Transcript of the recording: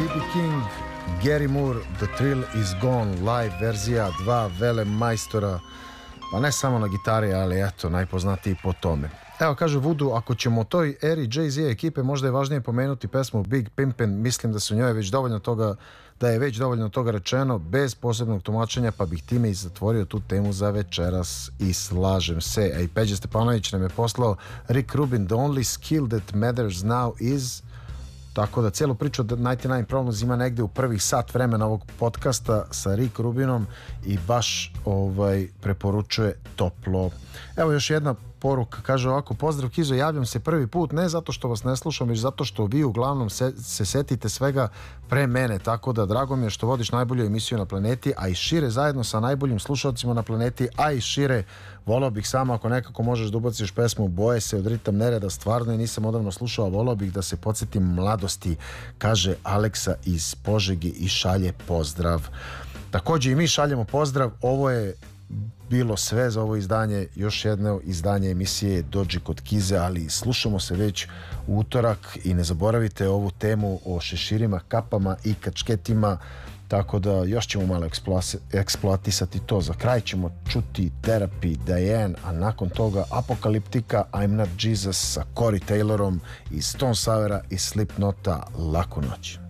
B.B. King, Gary Moore, The Thrill Is Gone, live verzija, dva vele majstora, pa ne samo na gitari, ali eto, najpoznatiji po tome. Evo, kaže Voodoo, ako ćemo o toj eri Jay-Z ekipe, možda je važnije pomenuti pesmu Big Pimpin', mislim da su njoj već dovoljno toga, da je već dovoljno toga rečeno, bez posebnog tumačenja, pa bih time i zatvorio tu temu za večeras i slažem se. A i Peđa Stepanović nam je poslao Rick Rubin, the only skill that matters now is... Tako da cijelu priču od 99 Problems ima negde u prvih sat vremena ovog podcasta sa Rick Rubinom i baš preporučuje toplo. Evo još jedna poruka, kaže ovako: pozdrav Kizo, javljam se prvi put ne zato što vas ne slušam, već zato što vi uglavnom se setite svega pre mene, tako da drago mi je što vodiš najbolju emisiju na planeti, a i šire zajedno sa najboljim slušalcima na planeti, a i šire volao bih samo ako nekako možeš da ubaciš pesmu Boje se od Ritam nereda, stvarno je nisam odavno slušao, volao bih da se podsjetim mladosti, kaže Aleksa iz Požege i šalje pozdrav. Također i mi šaljemo pozdrav, ovo je bilo sve za ovo izdanje, još jedno izdanje emisije Dođi kod Kize, ali slušamo se već u utorak i ne zaboravite ovu temu o šeširima, kapama i kačketima, tako da još ćemo malo eksploatisati to. Za kraj ćemo čuti Therapy, Diane, a nakon toga Apokaliptika, I'm Not Jesus sa Corey Taylorom iz Stone Soura i Slipknota. Laku noć.